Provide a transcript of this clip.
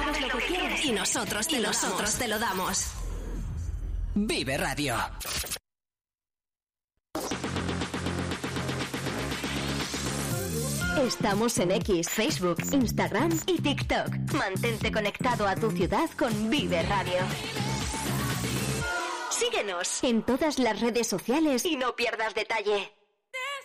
Y nosotros te lo damos. Vive Radio. Estamos en X, Facebook, Instagram y TikTok. Mantente conectado a tu ciudad con Vive Radio. Síguenos en todas las redes sociales y no pierdas detalle.